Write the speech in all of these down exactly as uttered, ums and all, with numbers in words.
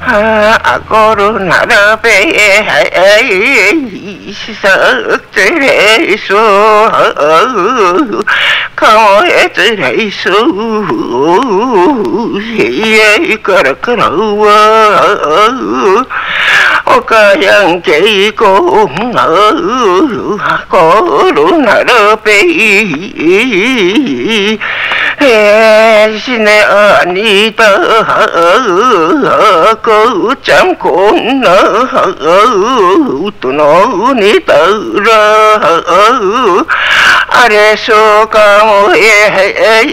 아고르나라베 시석들에서 강화들에서 예 그렇구나와 오가양제고 고르나라베 신의 아니다 그 잠고나 또 너니 따라 아래서 강호에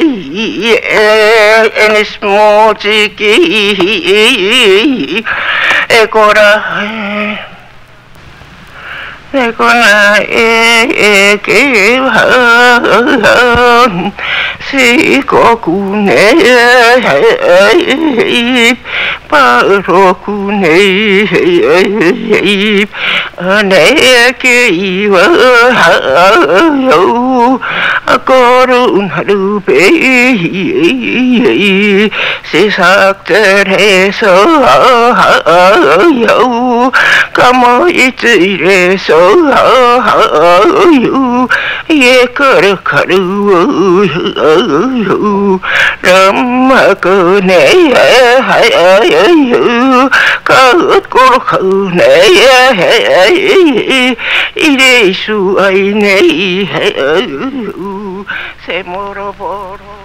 에니스 모지기 에고라 내고나에게 한 시고구네 바로 구네 내게 이와요 거룩하루베 세삭들에서 까마이들에서 예 거룩하루 람마그네 거룩하네 이래수 아이네 세모로 보러